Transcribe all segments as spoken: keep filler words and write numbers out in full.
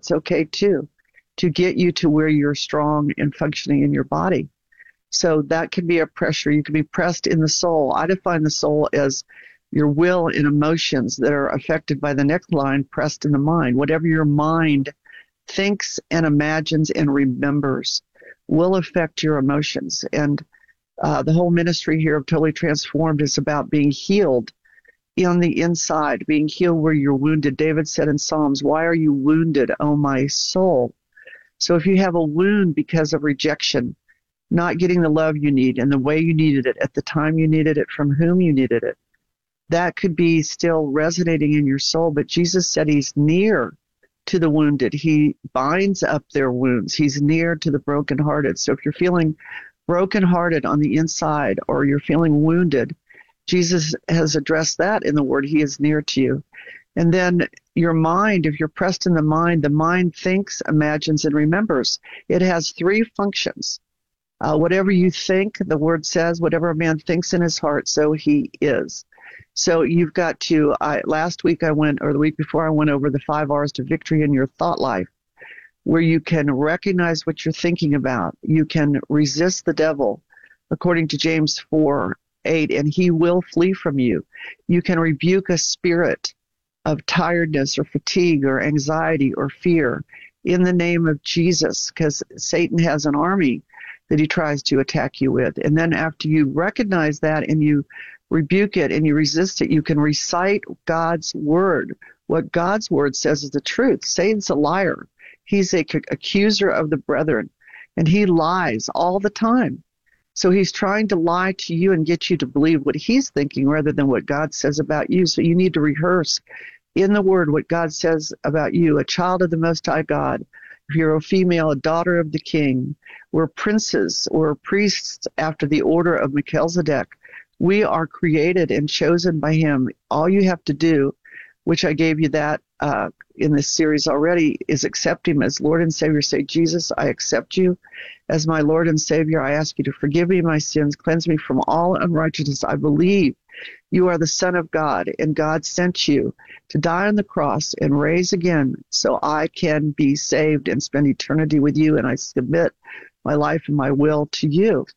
that's okay too, to get you to where you're strong and functioning in your body. So that can be a pressure. You can be pressed in the soul. I define the soul as your will and emotions that are affected by the neckline pressed in the mind. Whatever your mind thinks and imagines and remembers will affect your emotions. And uh, the whole ministry here of Totally Transformed is about being healed on the inside, being healed where you're wounded. David said in Psalms, "Why are you wounded, O my soul?" So if you have a wound because of rejection, not getting the love you need and the way you needed it, at the time you needed it, from whom you needed it, that could be still resonating in your soul. But Jesus said he's near to the wounded. He binds up their wounds. He's near to the brokenhearted. So if you're feeling brokenhearted on the inside or you're feeling wounded, Jesus has addressed that in the Word. He is near to you. And then your mind, if you're pressed in the mind, the mind thinks, imagines, and remembers. It has three functions. Uh, whatever you think, the Word says, whatever a man thinks in his heart, so he is. So you've got to, I, last week I went, or the week before I went over the five R's to victory in your thought life, where you can recognize what you're thinking about. You can resist the devil, according to James four eight, and he will flee from you. You can rebuke a spirit of tiredness or fatigue or anxiety or fear in the name of Jesus, because Satan has an army that he tries to attack you with. And then after you recognize that and you rebuke it and you resist it, you can recite God's word. What God's word says is the truth. Satan's a liar. He's a c- accuser of the brethren, and he lies all the time. So he's trying to lie to you and get you to believe what he's thinking rather than what God says about you. So you need to rehearse in the word what God says about you, a child of the Most High God. If you're a female, a daughter of the King, we're princes or priests after the order of Melchizedek. We are created and chosen by him. All you have to do, which I gave you that uh, in this series already, is accept him as Lord and Savior. Say, Jesus, I accept you as my Lord and Savior. I ask you to forgive me my sins, cleanse me from all unrighteousness. I believe you are the Son of God, and God sent you to die on the cross and raise again so I can be saved and spend eternity with you, and I submit my life and my will to you.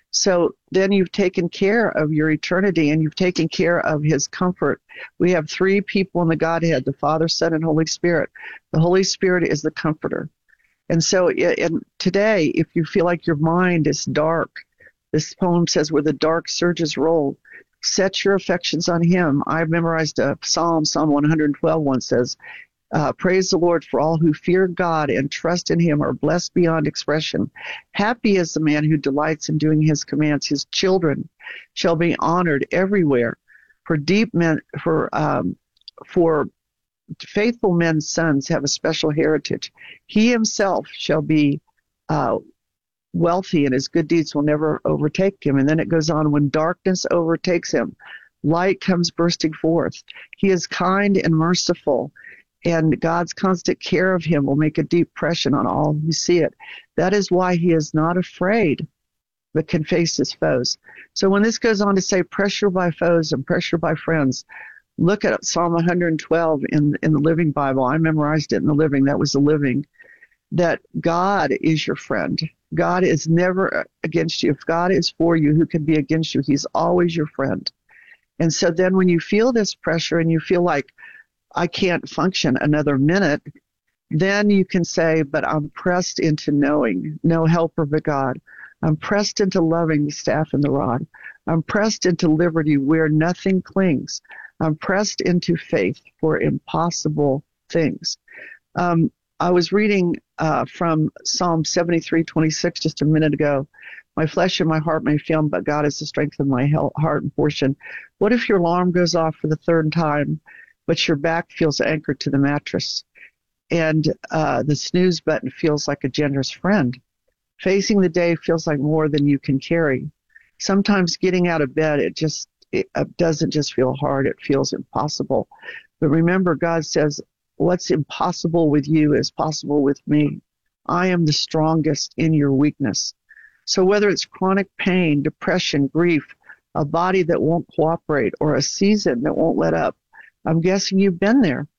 So then you've taken care of your eternity, and you've taken care of his comfort. We have three people in the Godhead, the Father, Son, and Holy Spirit. The Holy Spirit is the comforter. And so and today, if you feel like your mind is dark, this poem says, where the dark surges roll, set your affections on him. I've memorized a psalm, Psalm one twelve, one says, Uh, praise the Lord, for all who fear God and trust in him are blessed beyond expression. Happy is the man who delights in doing his commands. His children shall be honored everywhere. For deep men, for um, for faithful men's sons have a special heritage. He himself shall be uh, wealthy, and his good deeds will never overtake him. And then it goes on, when darkness overtakes him, light comes bursting forth. He is kind and merciful, and God's constant care of him will make a deep impression on all who see it. That is why he is not afraid, but can face his foes. So when this goes on to say pressure by foes and pressure by friends, look at Psalm one twelve in, in the Living Bible. I memorized it in the Living. That was the Living. That God is your friend. God is never against you. If God is for you, who can be against you? He's always your friend. And so then when you feel this pressure and you feel like, I can't function another minute, then you can say, but I'm pressed into knowing, no helper but God. I'm pressed into loving the staff and the rod. I'm pressed into liberty where nothing clings. I'm pressed into faith for impossible things. Um, I was reading uh, from Psalm seventy-three twenty-six just a minute ago. My flesh and my heart may fail, but God is the strength of my heart and portion. What if your alarm goes off for the third time, but your back feels anchored to the mattress, and uh, the snooze button feels like a generous friend? Facing the day feels like more than you can carry. Sometimes getting out of bed, it just it doesn't just feel hard, it feels impossible. But remember, God says, what's impossible with you is possible with me. I am the strongest in your weakness. So whether it's chronic pain, depression, grief, a body that won't cooperate, or a season that won't let up, I'm guessing you've been there.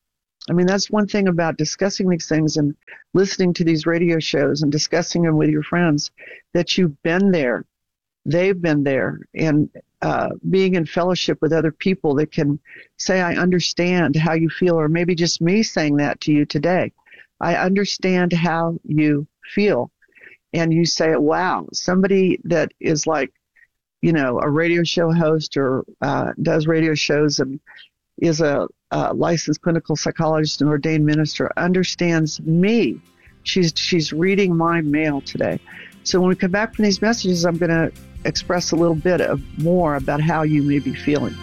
I mean, that's one thing about discussing these things and listening to these radio shows and discussing them with your friends, that you've been there, they've been there, and uh, being in fellowship with other people that can say, I understand how you feel, or maybe just me saying that to you today. I understand how you feel. And you say, wow, somebody that is like, you know, a radio show host or uh, does radio shows and is a, a licensed clinical psychologist and ordained minister understands me. She's she's reading my mail today. So when we come back from these messages, I'm going to express a little bit of more about how you may be feeling.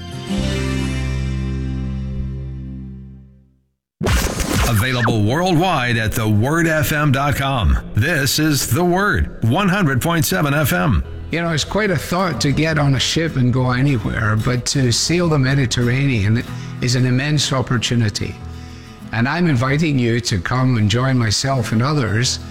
Available worldwide at the word f m dot com. This is The Word, one hundred point seven F M. You know, it's quite a thought to get on a ship and go anywhere, but to sail the Mediterranean is an immense opportunity. And I'm inviting you to come and join myself and others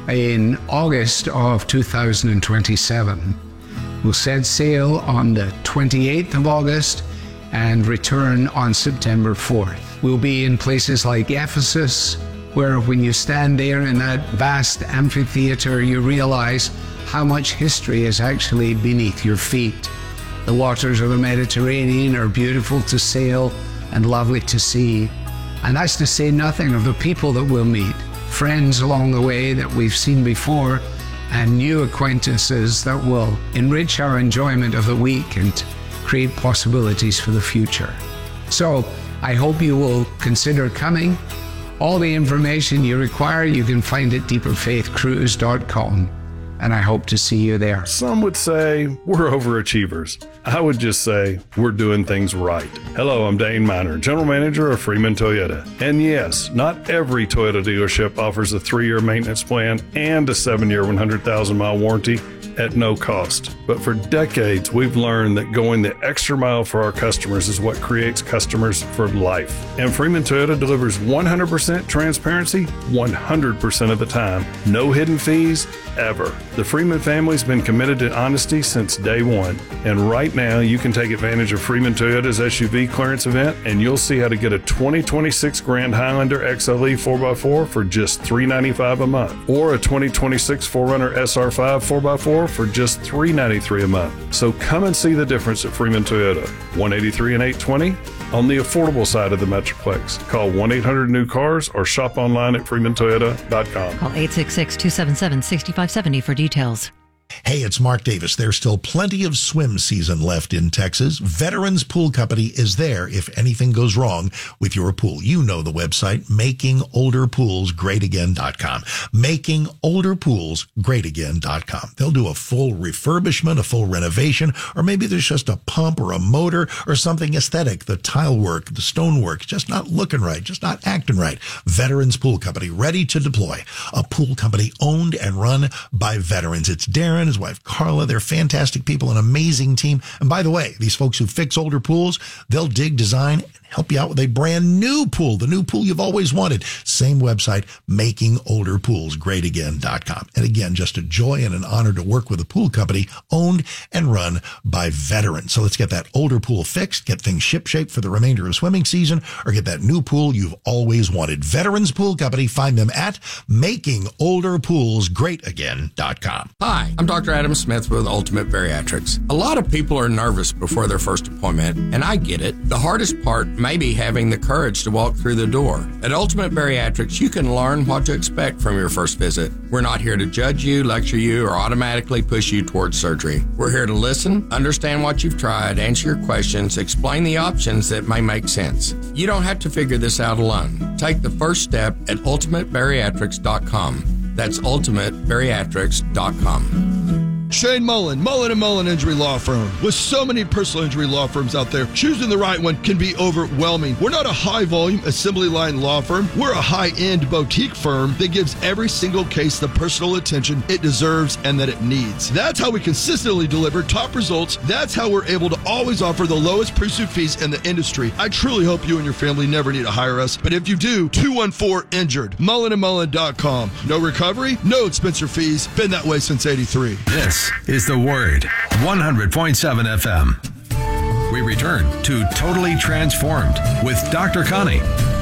in August of two thousand twenty-seven. We'll set sail on the twenty-eighth of August and return on September fourth. We'll be in places like Ephesus, where when you stand there in that vast amphitheater, you realize how much history is actually beneath your feet. The waters of the Mediterranean are beautiful to sail and lovely to see. And that's to say nothing of the people that we'll meet, friends along the way that we've seen before, and new acquaintances that will enrich our enjoyment of the week and create possibilities for the future. So I hope you will consider coming. All the information you require you can find at deeper faith cruise dot com. And I hope to see you there. Some would say we're overachievers. I would just say we're doing things right. Hello, I'm Dane Miner, General Manager of Freeman Toyota. And yes, not every Toyota dealership offers a three-year maintenance plan and a seven-year, one hundred thousand mile warranty at no cost. But for decades, we've learned that going the extra mile for our customers is what creates customers for life. And Freeman Toyota delivers one hundred percent transparency one hundred percent of the time. No hidden fees, ever. The Freeman family's been committed to honesty since day one. And right now, you can take advantage of Freeman Toyota's S U V clearance event, and you'll see how to get a twenty twenty-six Grand Highlander X L E four by four for just three hundred ninety-five dollars a month, or a twenty twenty-six four runner S R five four by four for just three hundred ninety-three dollars a month. So come and see the difference at Freeman Toyota, one eighty-three and eight twenty on the affordable side of the Metroplex. Call one eight hundred new cars or shop online at freeman toyota dot com. Call eight six six, two seven seven, six five seven zero for details. Hey, it's Mark Davis. There's still plenty of swim season left in Texas. Veterans Pool Company is there if anything goes wrong with your pool. You know the website, making older pools great again dot com. making older pools great again dot com. They'll do a full refurbishment, a full renovation, or maybe there's just a pump or a motor or something aesthetic. The tile work, the stone work, just not looking right, just not acting right. Veterans Pool Company, ready to deploy. A pool company owned and run by veterans. It's Darren, his wife Carla. They're fantastic people, an amazing team. And by the way, these folks who fix older pools, they'll dig, design, and help you out with a brand new pool, the new pool you've always wanted. Same website, making older pools great again dot com. And again, just a joy and an honor to work with a pool company owned and run by veterans. So let's get that older pool fixed, get things shipshape for the remainder of swimming season, or get that new pool you've always wanted. Veterans Pool Company, find them at making older pools great again dot com. Hi, I'm Doctor Adam Smith with Ultimate Bariatrics. A lot of people are nervous before their first appointment, and I get it. The hardest part may be having the courage to walk through the door. At Ultimate Bariatrics, you can learn what to expect from your first visit. We're not here to judge you, lecture you, or automatically push you towards surgery. We're here to listen, understand what you've tried, answer your questions, explain the options that may make sense. You don't have to figure this out alone. Take the first step at ultimate bariatrics dot com. That's ultimate bariatrics dot com. Shane Mullen, Mullen and Mullen Injury Law Firm. With so many personal injury law firms out there, choosing the right one can be overwhelming. We're not a high-volume assembly line law firm. We're a high-end boutique firm that gives every single case the personal attention it deserves and that it needs. That's how we consistently deliver top results. That's how we're able to always offer the lowest pursuit fees in the industry. I truly hope you and your family never need to hire us, but if you do, two one four injured. mullen and mullen dot com. No recovery, no expense or fees. Been that way since eighty-three. This is The Word, one hundred point seven F M. We return to Totally Transformed with Doctor Connie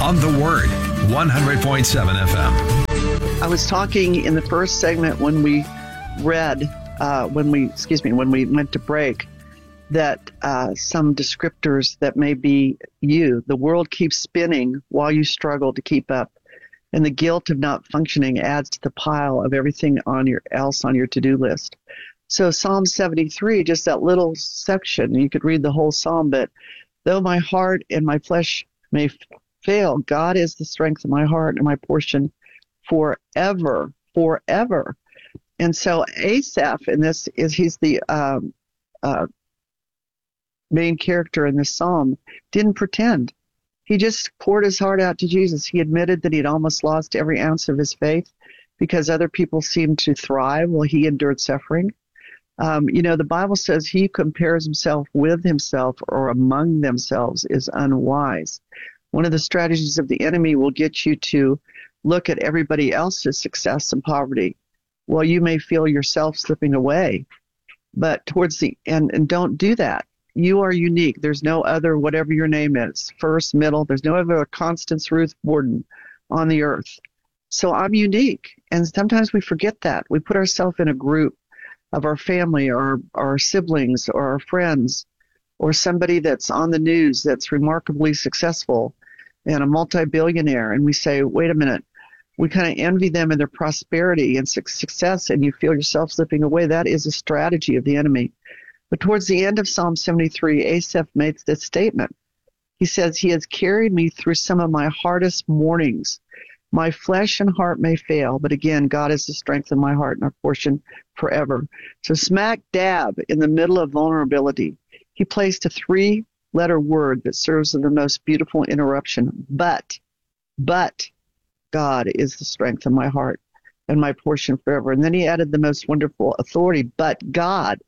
on The Word, one hundred point seven F M. I was talking in the first segment when we read, uh, when we, excuse me, when we went to break, that uh, some descriptors that may be you. The world keeps spinning while you struggle to keep up. And the guilt of not functioning adds to the pile of everything on your else on your to-do list. So Psalm seventy-three, just that little section, you could read the whole psalm, but though my heart and my flesh may fail, God is the strength of my heart and my portion forever, forever. And so Asaph in this is, he's the um, uh, main character in this psalm, didn't pretend. He just poured his heart out to Jesus. He admitted that he'd almost lost every ounce of his faith because other people seemed to thrive while he endured suffering. Um, you know, the Bible says he compares himself with himself or among themselves is unwise. One of the strategies of the enemy will get you to look at everybody else's success and poverty while you may feel yourself slipping away. But towards the end, and don't do that. You are unique. There's no other, whatever your name is, first, middle. There's no other Constance Ruth Borden on the earth. So I'm unique. And sometimes we forget that. We put ourselves in a group of our family or our siblings or our friends or somebody that's on the news that's remarkably successful and a multi-billionaire. And we say, wait a minute, we kind of envy them in their prosperity and success, and you feel yourself slipping away. That is a strategy of the enemy. But towards the end of Psalm seventy-three, Asaph makes this statement. He says, he has carried me through some of my hardest mornings. My flesh and heart may fail, but again, God is the strength of my heart and our portion forever. So smack dab in the middle of vulnerability, he placed a three-letter word that serves as the most beautiful interruption. But, but God is the strength of my heart and my portion forever. And then he added the most wonderful authority, but God.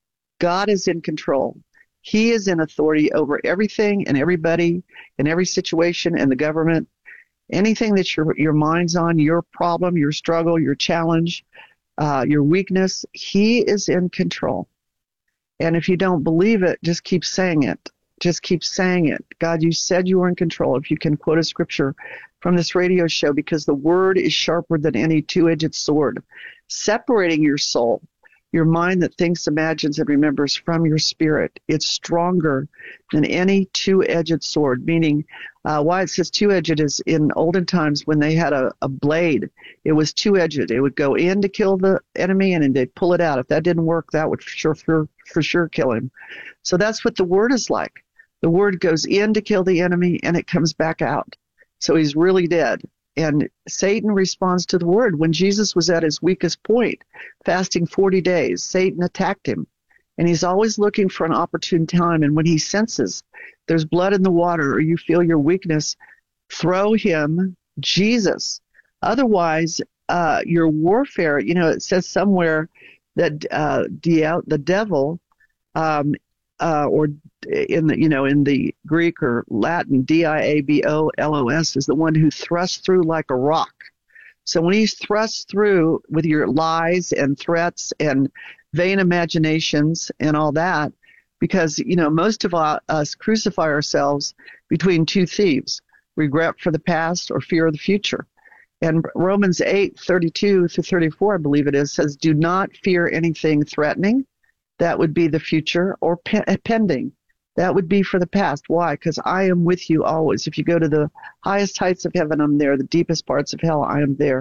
God is in control. He is in authority over everything and everybody in every situation and the government. Anything that your your mind's on, your problem, your struggle, your challenge, uh, your weakness, he is in control. And if you don't believe it, just keep saying it. Just keep saying it. God, you said you were in control. If you can quote a scripture from this radio show, because the word is sharper than any two-edged sword, separating your soul, your mind that thinks, imagines, and remembers from your spirit. It's stronger than any two-edged sword, meaning uh, why it says two-edged is in olden times when they had a, a blade, it was two-edged. It would go in to kill the enemy, and then they'd pull it out. If that didn't work, that would for sure, for, for sure kill him. So that's what the word is like. The word goes in to kill the enemy, and it comes back out. So he's really dead. And Satan responds to the word. When Jesus was at his weakest point, fasting forty days, Satan attacked him. And he's always looking for an opportune time. And when he senses there's blood in the water or you feel your weakness, throw him Jesus. Otherwise, uh, your warfare, you know, it says somewhere that uh, the, the devil, um, uh, or in the, you know, in the Greek or Latin, D I A B O L O S is the one who thrusts through like a rock. So when he thrusts through with your lies and threats and vain imaginations and all that, because, you know, most of us crucify ourselves between two thieves, regret for the past or fear of the future. And Romans eight, thirty-two through thirty-four, I believe it is, says, do not fear anything threatening. That would be the future, or pe- pending. That would be for the past. Why? Because I am with you always. If you go to the highest heights of heaven, I'm there. The deepest parts of hell, I am there.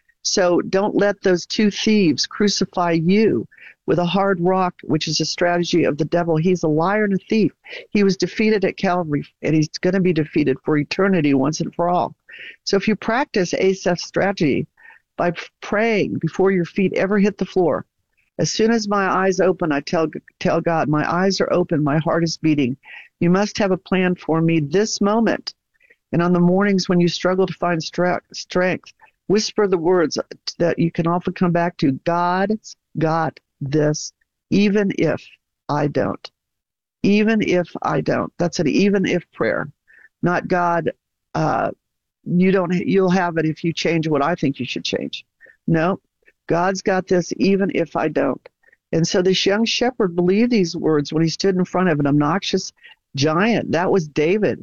So don't let those two thieves crucify you with a hard rock, which is a strategy of the devil. He's a liar and a thief. He was defeated at Calvary, and he's going to be defeated for eternity once and for all. So if you practice Asaph's strategy by praying before your feet ever hit the floor, as soon as my eyes open, I tell tell God, my eyes are open, my heart is beating. You must have a plan for me this moment. And on the mornings when you struggle to find strength, whisper the words that you can often come back to. God's got this, even if I don't. Even if I don't. That's an even if prayer. Not God, uh, you don't, you'll have it if you change what I think you should change. No. God's got this even if I don't. And so this young shepherd believed these words when he stood in front of an obnoxious giant. That was David.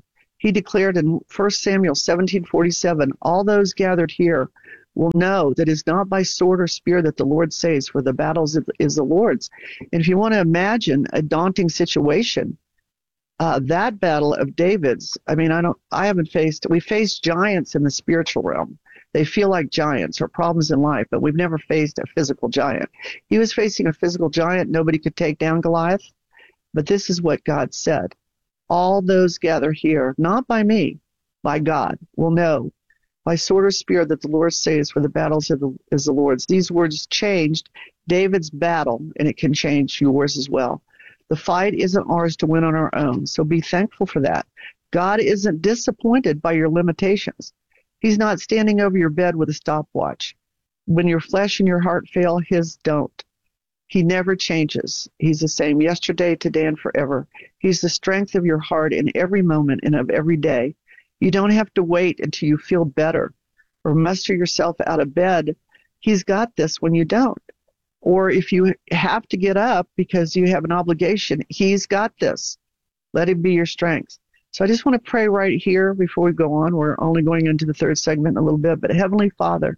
He declared in First Samuel seventeen forty-seven, all those gathered here will know that it's not by sword or spear that the Lord saves, for the battle is the Lord's. And if you want to imagine a daunting situation, uh, that battle of David's, I mean, I don't, I haven't faced, we faced giants in the spiritual realm. They feel like giants or problems in life, but we've never faced a physical giant. He was facing a physical giant. Nobody could take down Goliath. But this is what God said. All those gather here, not by me, by God, will know by sword or spear that the Lord saves, for the battles of the, is the Lord's. These words changed David's battle, and it can change yours as well. The fight isn't ours to win on our own, so be thankful for that. God isn't disappointed by your limitations. He's not standing over your bed with a stopwatch. When your flesh and your heart fail, his don't. He never changes. He's the same yesterday, today, and forever. He's the strength of your heart in every moment and of every day. You don't have to wait until you feel better or muster yourself out of bed. He's got this when you don't. Or if you have to get up because you have an obligation, he's got this. Let him be your strength. So I just want to pray right here before we go on. We're only going into the third segment in a little bit. But Heavenly Father,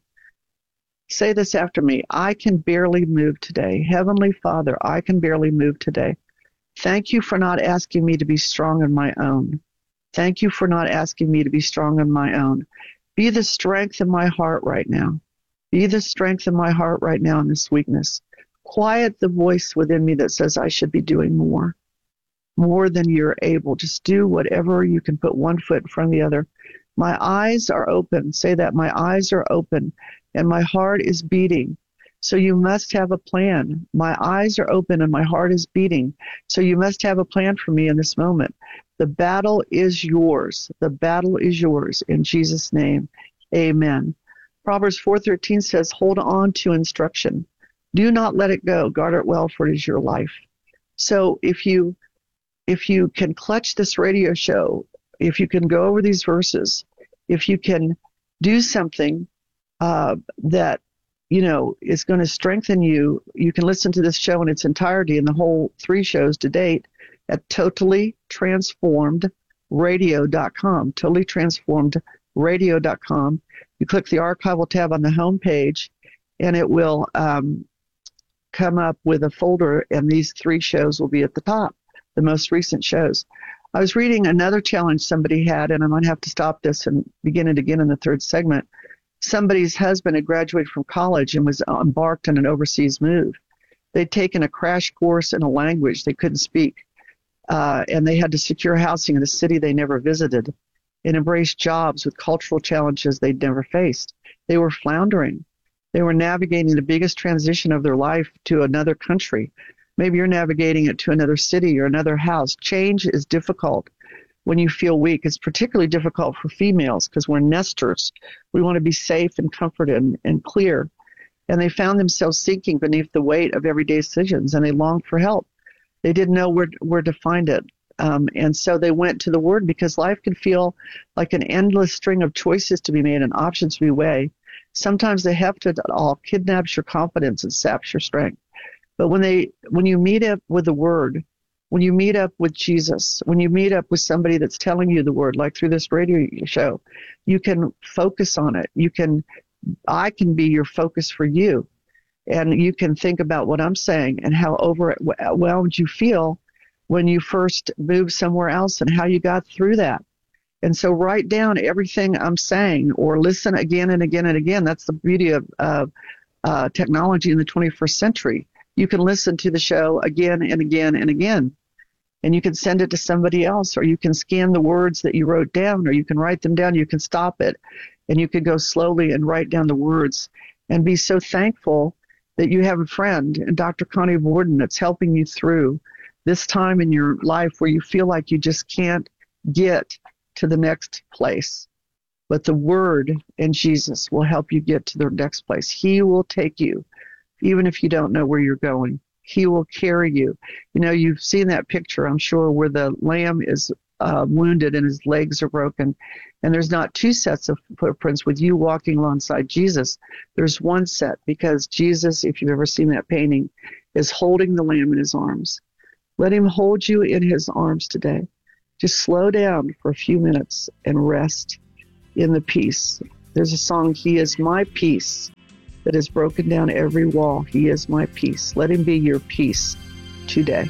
say this after me. I can barely move today. Heavenly Father, I can barely move today. Thank you for not asking me to be strong on my own. Thank you for not asking me to be strong on my own. Be the strength in my heart right now. Be the strength in my heart right now in this weakness. Quiet the voice within me that says I should be doing more, more than you're able. Just do whatever you can, put one foot in front of the other. My eyes are open. Say that. My eyes are open and my heart is beating. So you must have a plan. My eyes are open and my heart is beating. So you must have a plan for me in this moment. The battle is yours. The battle is yours. In Jesus' name, amen. Proverbs four thirteen says, hold on to instruction. Do not let it go. Guard it well, for it is your life. So if you if you can clutch this radio show, if you can go over these verses, if you can do something uh, that, you know, is going to strengthen you, you can listen to this show in its entirety and the whole three shows to date at totally transformed radio dot com, totally transformed radio dot com. You click the archival tab on the home page, and it will um, come up with a folder, and these three shows will be at the top, the most recent shows. I was reading another challenge somebody had, and I'm going to have to stop this and begin it again in the third segment. Somebody's husband had graduated from college and was embarked on an overseas move. They'd taken a crash course in a language they couldn't speak, uh, and they had to secure housing in a city they never visited and embrace jobs with cultural challenges they'd never faced. They were floundering. They were navigating the biggest transition of their life to another country. Maybe you're navigating it to another city or another house. Change is difficult when you feel weak. It's particularly difficult for females because we're nesters. We want to be safe and comforted and, and clear. And they found themselves sinking beneath the weight of everyday decisions, and they longed for help. They didn't know where, where to find it. Um, and so they went to the Word, because life can feel like an endless string of choices to be made and options to be weighed. Sometimes the heft of it all kidnaps your confidence and saps your strength. But when they, when you meet up with the Word, when you meet up with Jesus, when you meet up with somebody that's telling you the Word, like through this radio show, you can focus on it. You can, I can be your focus for you. And you can think about what I'm saying and how overwhelmed you feel when you first moved somewhere else and how you got through that. And so write down everything I'm saying or listen again and again and again. That's the beauty of uh, uh, technology in the twenty-first century. You can listen to the show again and again and again. And you can send it to somebody else, or you can scan the words that you wrote down, or you can write them down. You can stop it, and you can go slowly and write down the words and be so thankful that you have a friend, and Doctor Connie Borden, that's helping you through this time in your life where you feel like you just can't get to the next place. But the Word and Jesus will help you get to the next place. He will take you, even if you don't know where you're going. He will carry you. You know, you've seen that picture, I'm sure, where the lamb is uh, wounded and his legs are broken. And there's not two sets of footprints with you walking alongside Jesus. There's one set, because Jesus, if you've ever seen that painting, is holding the lamb in his arms. Let him hold you in his arms today. Just slow down for a few minutes and rest in the peace. There's a song, He is my peace, that has broken down every wall. He is my peace. Let him be your peace today.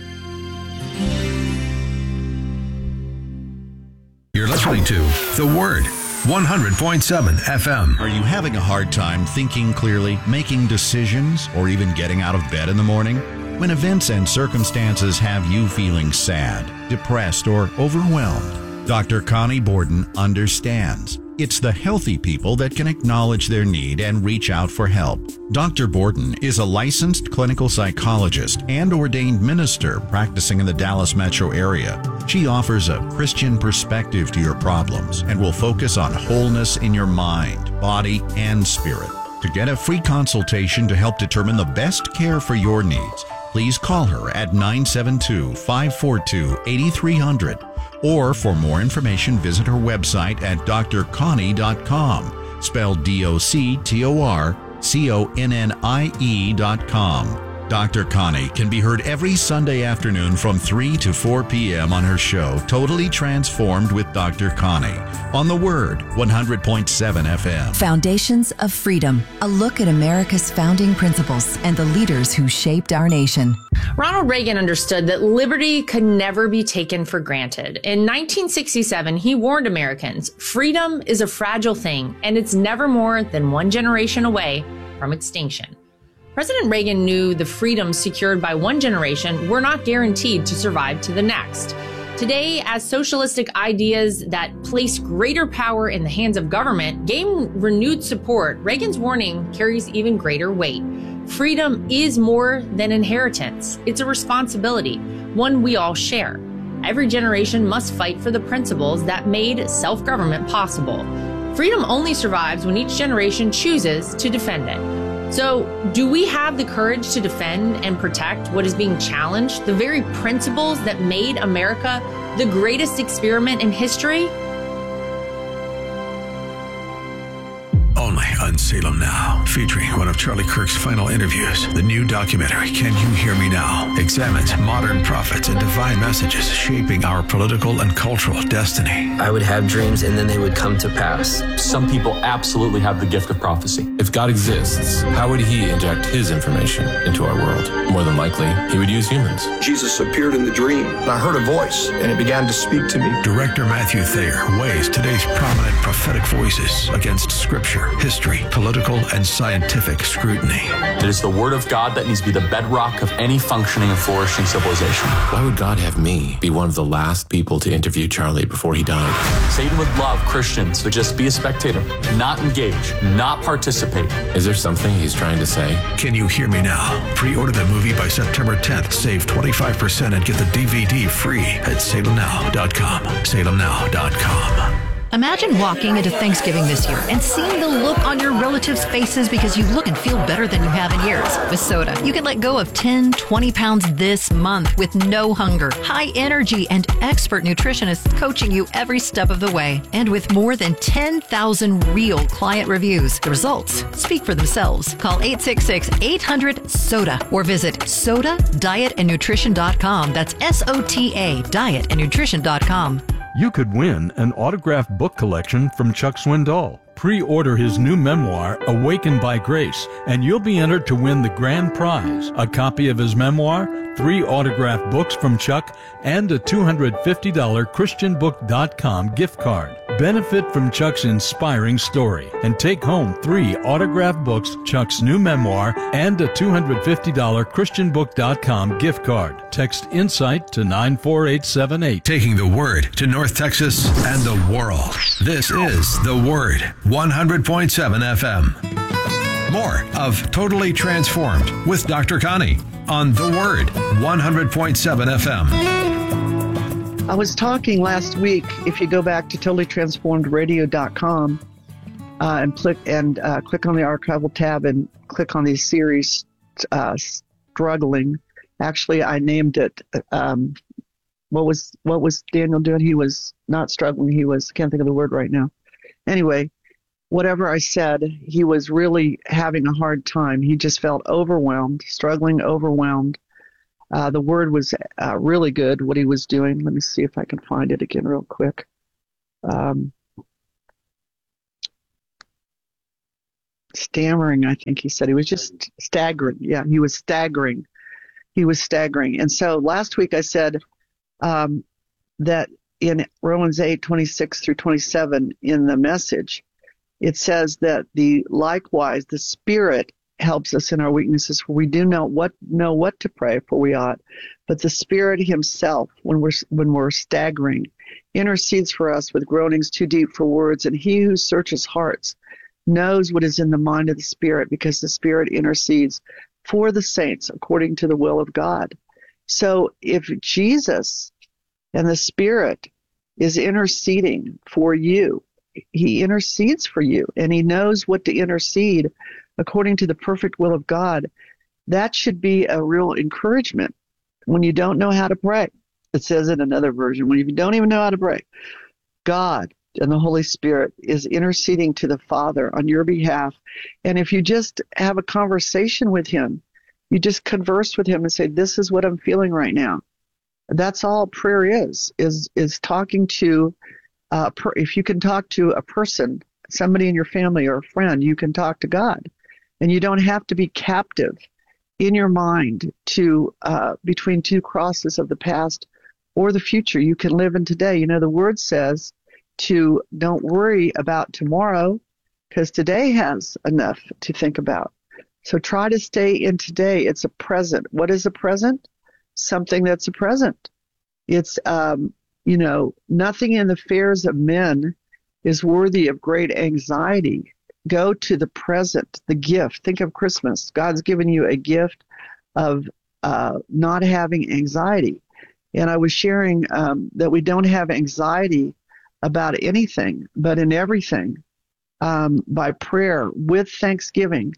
You're listening to The Word, one hundred point seven F M. Are you having a hard time thinking clearly, making decisions, or even getting out of bed in the morning? When events and circumstances have you feeling sad, depressed, or overwhelmed, Doctor Connie Borden understands. It's the healthy people that can acknowledge their need and reach out for help. Doctor Borden is a licensed clinical psychologist and ordained minister practicing in the Dallas metro area. She offers a Christian perspective to your problems and will focus on wholeness in your mind, body, and spirit. To get a free consultation to help determine the best care for your needs, please call her at nine seven two, five four two, eight three zero zero. Or for more information, visit her website at d r connie dot com, spelled D O C T O R C O N N I E dot com. Doctor Connie can be heard every Sunday afternoon from three to four p.m. on her show, Totally Transformed with Doctor Connie, on The Word, one hundred point seven F M. Foundations of Freedom, a look at America's founding principles and the leaders who shaped our nation. Ronald Reagan understood that liberty could never be taken for granted. In nineteen sixty-seven, he warned Americans, freedom is a fragile thing, and it's never more than one generation away from extinction. President Reagan knew the freedoms secured by one generation were not guaranteed to survive to the next. Today, as socialistic ideas that place greater power in the hands of government gain renewed support, Reagan's warning carries even greater weight. Freedom is more than inheritance. It's a responsibility, one we all share. Every generation must fight for the principles that made self-government possible. Freedom only survives when each generation chooses to defend it. So, do we have the courage to defend and protect what is being challenged, the very principles that made America the greatest experiment in history? Only on Salem Now, featuring one of Charlie Kirk's final interviews. The new documentary, Can You Hear Me Now?, examines modern prophets and divine messages shaping our political and cultural destiny. I would have dreams and then they would come to pass. Some people absolutely have the gift of prophecy. If God exists, how would he inject his information into our world? More than likely, he would use humans. Jesus appeared in the dream, and I heard a voice, and it began to speak to me. Director Matthew Thayer weighs today's prominent prophetic voices against Scripture, history, political, and scientific scrutiny. It is the Word of God that needs to be the bedrock of any functioning and flourishing civilization. Why would God have me be one of the last people to interview Charlie before he died? Satan would love Christians to just be a spectator, not engage, not participate. Is there something he's trying to say? Can You Hear Me Now? Pre-order the movie by September tenth. Save twenty-five percent and get the D V D free at salem now dot com. salem now dot com. Imagine walking into Thanksgiving this year and seeing the look on your relatives' faces because you look and feel better than you have in years. With Soda, you can let go of ten, twenty pounds this month with no hunger, high energy, and expert nutritionists coaching you every step of the way. And with more than ten thousand real client reviews, the results speak for themselves. Call eight six six, eight hundred, SODA or visit soda diet and nutrition dot com. That's S O T A, diet and nutrition dot com. You could win an autographed book collection from Chuck Swindoll. Pre-order his new memoir, Awakened by Grace, and you'll be entered to win the grand prize, a copy of his memoir, three autographed books from Chuck, and a two hundred fifty dollars christian book dot com gift card. Benefit from Chuck's inspiring story and take home three autographed books, Chuck's new memoir, and a two hundred fifty dollars christian book dot com gift card. Text INSIGHT to nine four eight seven eight. Taking the Word to North Texas and the world. This is The Word, one hundred point seven F M. More of Totally Transformed with Doctor Connie on The Word, one hundred point seven F M. I was talking last week, if you go back to totally transformed radio dot com uh, and click and uh, click on the archival tab and click on the series uh, Struggling. Actually, I named it, um, what was what was Daniel doing? He was not struggling. He was, can't think of the word right now. Anyway, whatever I said, he was really having a hard time. He just felt overwhelmed, struggling, overwhelmed. Uh, the word was uh, really good, what he was doing. Let me see if I can find it again real quick. Um, stammering, I think he said. He was just staggering. Yeah, he was staggering. He was staggering. And so last week I said um, that in Romans eight, twenty-six through twenty-seven in the Message, it says that the likewise the Spirit helps us in our weaknesses, for we do not what know what to pray for we ought, but the Spirit himself, when we're when we're staggering, intercedes for us with groanings too deep for words, and he who searches hearts knows what is in the mind of the Spirit, because the Spirit intercedes for the saints according to the will of God. So if Jesus and the Spirit is interceding for you, he intercedes for you, and he knows what to intercede according to the perfect will of God. That should be a real encouragement when you don't know how to pray. It says in another version, when you don't even know how to pray, God and the Holy Spirit is interceding to the Father on your behalf. And if you just have a conversation with him, you just converse with him and say, this is what I'm feeling right now. That's all prayer is, is, is talking to, uh, per, if you can talk to a person, somebody in your family or a friend, you can talk to God. And you don't have to be captive in your mind to uh, between two crosses of the past or the future. You can live in today. You know, the word says to don't worry about tomorrow, because today has enough to think about. So try to stay in today. It's a present. What is a present? Something that's a present. It's, um, you know, nothing in the affairs of men is worthy of great anxiety. Go to the present, the gift. Think of Christmas. God's given you a gift of uh, not having anxiety. And I was sharing um, that we don't have anxiety about anything, but in everything, um, by prayer, with thanksgiving,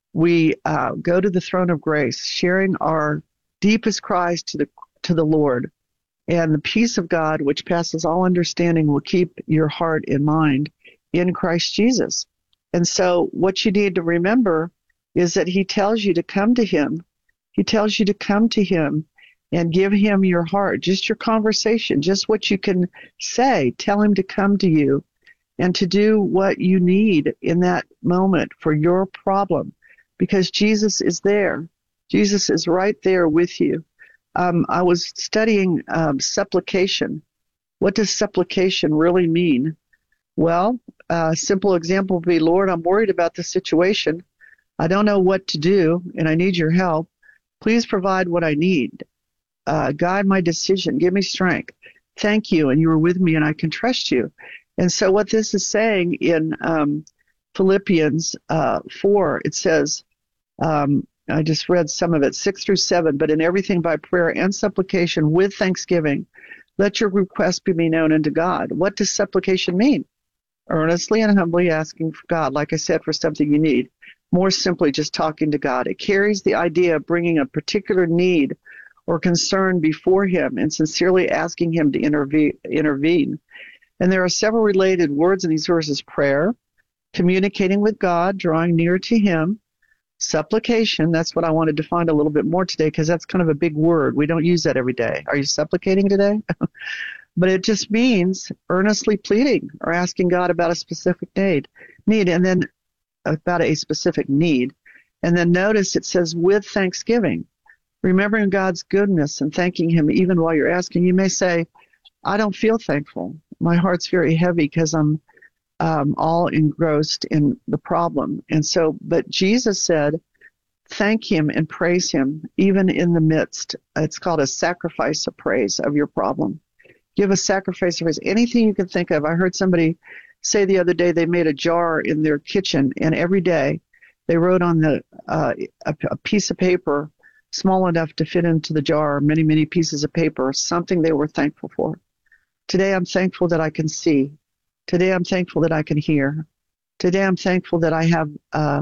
we uh, go to the throne of grace, sharing our deepest cries to the to the Lord. And the peace of God, which passes all understanding, will keep your heart and mind in Christ Jesus. And so what you need to remember is that he tells you to come to him. He tells you to come to him and give him your heart, just your conversation, just what you can say. Tell him to come to you and to do what you need in that moment for your problem, because Jesus is there. Jesus is right there with you. Um, I was studying um, supplication. What does supplication really mean? Well, a simple example would be, Lord, I'm worried about the situation. I don't know what to do, and I need your help. Please provide what I need. Uh, guide my decision. Give me strength. Thank you, and you are with me, and I can trust you. And so what this is saying in um, Philippians uh, four, it says, um, I just read some of it, six through seven, but in everything by prayer and supplication with thanksgiving, let your requests be made known unto God. What does supplication mean? Earnestly and humbly asking for God, like I said, for something you need. More simply, just talking to God. It carries the idea of bringing a particular need or concern before him and sincerely asking him to intervene. intervene. And there are several related words in these verses: prayer, communicating with God, drawing near to him, supplication. That's what I wanted to find a little bit more today, because that's kind of a big word. We don't use that every day. Are you supplicating today? But it just means earnestly pleading or asking God about a specific need, need, and then about a specific need. And then notice it says with thanksgiving, remembering God's goodness and thanking him even while you're asking. You may say, I don't feel thankful. My heart's very heavy because I'm um, all engrossed in the problem. And so, but Jesus said, thank him and praise him even in the midst. It's called a sacrifice of praise of your problem. Give a sacrifice of praise. Anything you can think of. I heard somebody say the other day they made a jar in their kitchen, and every day they wrote on the uh, a, a piece of paper small enough to fit into the jar, many, many pieces of paper, something they were thankful for. Today I'm thankful that I can see. Today I'm thankful that I can hear. Today I'm thankful that I have uh,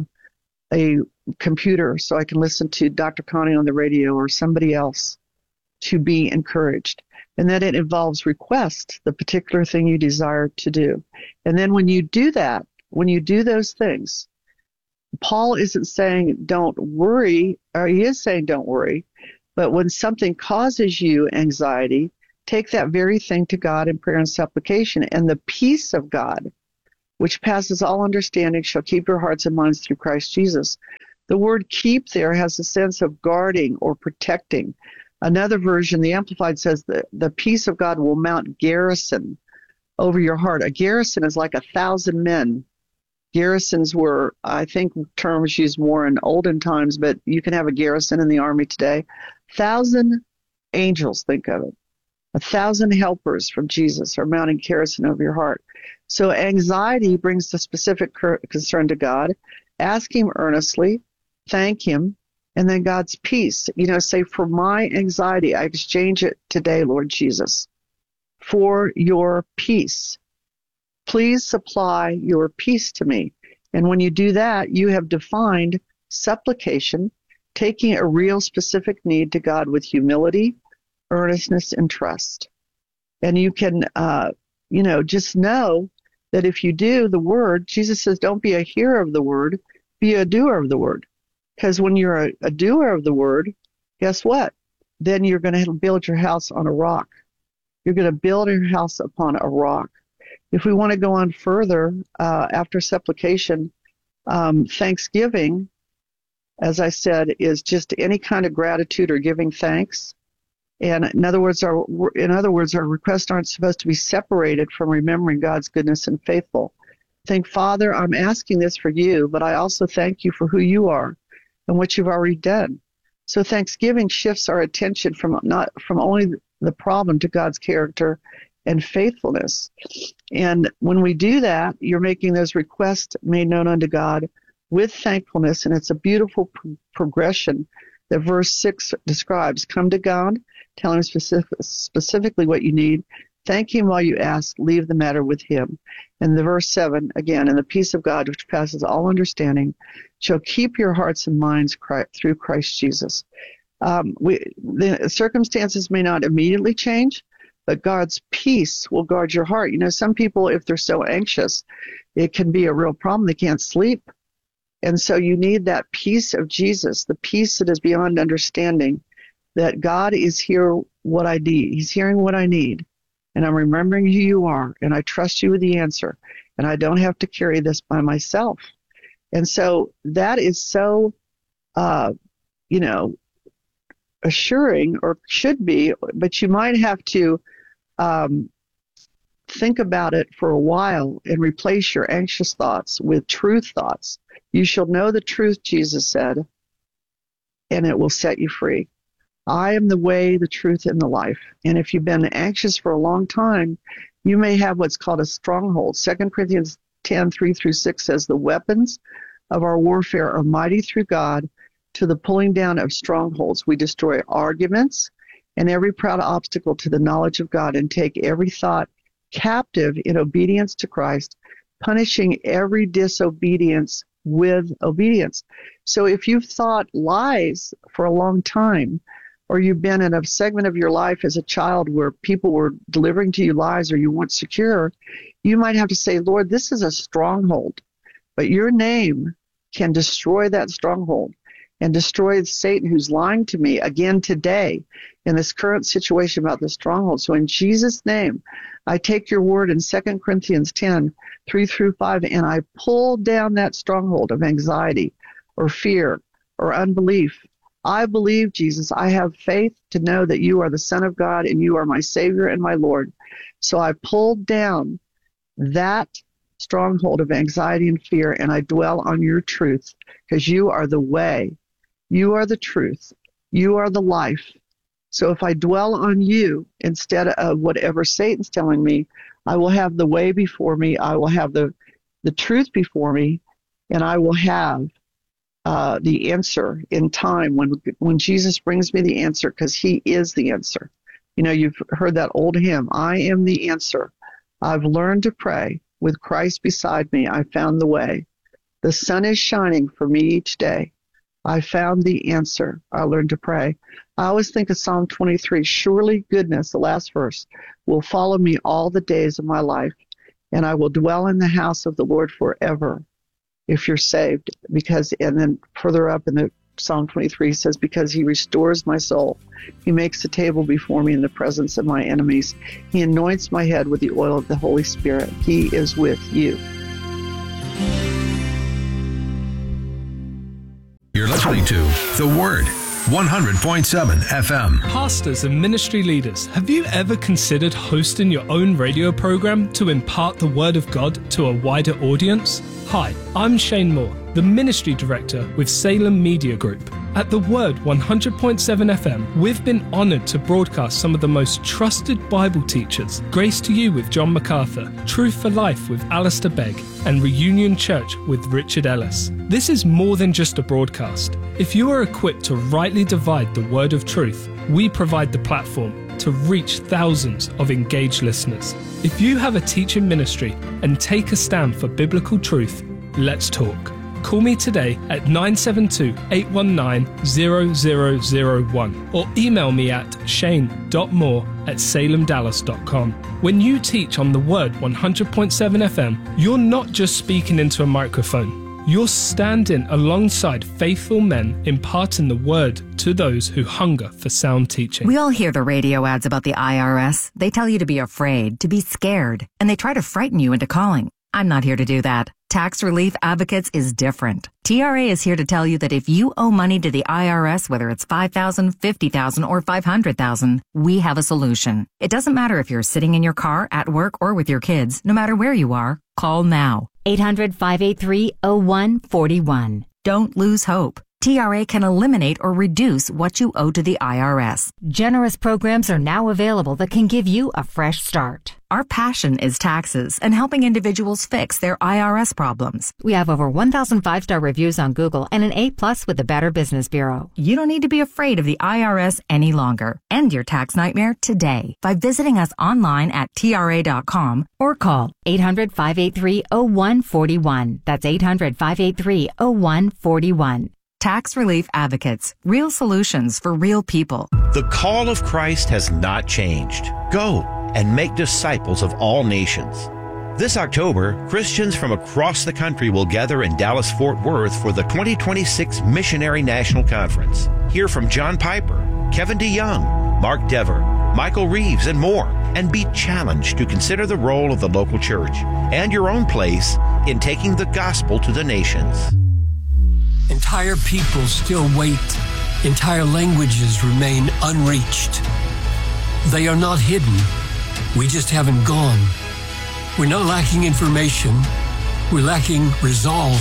a computer so I can listen to Doctor Connie on the radio or somebody else to be encouraged. And then it involves request, the particular thing you desire to do. And then when you do that, when you do those things, Paul isn't saying don't worry, or he is saying don't worry, But when something causes you anxiety, take that very thing to God in prayer and supplication, and the peace of God, which passes all understanding, shall keep your hearts and minds through Christ Jesus. The word keep there has a sense of guarding or protecting. Another version, the Amplified, says that the peace of God will mount garrison over your heart. A garrison is like a thousand men. Garrisons were, I think, terms used more in olden times, but you can have a garrison in the army today. Thousand angels, think of it. A thousand helpers from Jesus are mounting garrison over your heart. So anxiety brings the specific concern to God. Ask him earnestly, thank him, and then God's peace. You know, say, for my anxiety, I exchange it today, Lord Jesus, for your peace. Please supply your peace to me. And when you do that, you have defined supplication, taking a real specific need to God with humility, earnestness, and trust. And you can, uh, you know, just know that if you do the word, Jesus says, don't be a hearer of the word, be a doer of the word. Because when you're a, a doer of the word, guess what? Then you're going to build your house on a rock. You're going to build your house upon a rock. If we want to go on further, uh, after supplication, um, thanksgiving, as I said, is just any kind of gratitude or giving thanks. And in other words, our in other words, our requests aren't supposed to be separated from remembering God's goodness and faithful. Think, Father, I'm asking this for you, but I also thank you for who you are and what you've already done. So Thanksgiving shifts our attention from not from only the problem to God's character and faithfulness. And when we do that, you're making those requests made known unto God with thankfulness, and it's a beautiful pro- progression that verse six describes. Come to God, tell him specific, specifically what you need, thank him while you ask, leave the matter with him. And the verse seven, again, and the peace of God, which passes all understanding, shall keep your hearts and minds Christ, through Christ Jesus. Um, we, the circumstances may not immediately change, but God's peace will guard your heart. You know, some people, if they're so anxious, it can be a real problem. They can't sleep. And so you need that peace of Jesus, the peace that is beyond understanding, that God is here what I need. He's hearing what I need. And I'm remembering who you are. And I trust you with the answer. And I don't have to carry this by myself. And so that is so, uh, you know, assuring, or should be, but you might have to um, think about it for a while and replace your anxious thoughts with truth thoughts. You shall know the truth, Jesus said, and it will set you free. I am the way, the truth, and the life. And if you've been anxious for a long time, you may have what's called a stronghold. Second Corinthians ten, three through six says, the weapons of our warfare are mighty through God to the pulling down of strongholds. We destroy arguments and every proud obstacle to the knowledge of God, and take every thought captive in obedience to Christ, punishing every disobedience with obedience. So if you've thought lies for a long time, or you've been in a segment of your life as a child where people were delivering to you lies, or you weren't secure, you might have to say, Lord, this is a stronghold, but your name can destroy that stronghold and destroy Satan who's lying to me again today in this current situation about the stronghold. So in Jesus' name, I take your word in Second Corinthians ten, three through five, and I pull down that stronghold of anxiety or fear or unbelief. I believe, Jesus, I have faith to know that you are the Son of God and you are my Savior and my Lord. So I pulled down that stronghold of anxiety and fear, and I dwell on your truth, because you are the way. You are the truth. You are the life. So if I dwell on you instead of whatever Satan's telling me, I will have the way before me. I will have the, the truth before me, and I will have uh, the answer in time when, when Jesus brings me the answer, because he is the answer. You know, you've heard that old hymn, I am the answer. I've learned to pray. With Christ beside me, I found the way. The sun is shining for me each day. I found the answer. I learned to pray. I always think of Psalm twenty-three. Surely goodness, the last verse, will follow me all the days of my life, and I will dwell in the house of the Lord forever, if you're saved. Because, and then further up in the Psalm twenty-three says, because he restores my soul. He makes a table before me in the presence of my enemies. He anoints my head with the oil of the Holy Spirit. He is with you. You're listening to The Word, one hundred point seven F M. Pastors and ministry leaders, have you ever considered hosting your own radio program to impart the Word of God to a wider audience? Hi, I'm Shane Moore, the Ministry Director with Salem Media Group. At The Word one hundred point seven F M, we've been honored to broadcast some of the most trusted Bible teachers, Grace to You with John MacArthur, Truth for Life with Alistair Begg, and Reunion Church with Richard Ellis. This is more than just a broadcast. If you are equipped to rightly divide the word of truth, we provide the platform to reach thousands of engaged listeners. If you have a teaching ministry and take a stand for biblical truth, let's talk. Call me today at nine seven two, eight one nine, zero zero zero one or email me at shane dot moore at salem dallas dot com. When you teach on the Word one hundred point seven F M, you're not just speaking into a microphone. You're standing alongside faithful men imparting the Word to those who hunger for sound teaching. We all hear the radio ads about the I R S. They tell you to be afraid, to be scared, and they try to frighten you into calling. I'm not here to do that. Tax Relief Advocates is different. T R A is here to tell you that if you owe money to the I R S, whether it's five thousand dollars, fifty thousand dollars, or five hundred thousand dollars, we have a solution. It doesn't matter if you're sitting in your car, at work, or with your kids. No matter where you are, call now. eight hundred, five eight three, zero one four one. Don't lose hope. T R A can eliminate or reduce what you owe to the I R S. Generous programs are now available that can give you a fresh start. Our passion is taxes and helping individuals fix their I R S problems. We have over one thousand five-star reviews on Google and an A plus with the Better Business Bureau. You don't need to be afraid of the I R S any longer. End your tax nightmare today by visiting us online at T R A dot com or call eight hundred, five eight three, zero one four one. That's eight hundred, five eight three, zero one four one. Tax Relief Advocates. Real solutions for real people. The call of Christ has not changed. Go and make disciples of all nations. This October, Christians from across the country will gather in Dallas-Fort Worth for the twenty twenty-six Missionary National Conference. Hear from John Piper, Kevin DeYoung, Mark Dever, Michael Reeves, and more, and be challenged to consider the role of the local church and your own place in taking the gospel to the nations. Entire people still wait. Entire languages remain unreached. They are not hidden. We just haven't gone. We're not lacking information. We're lacking resolve.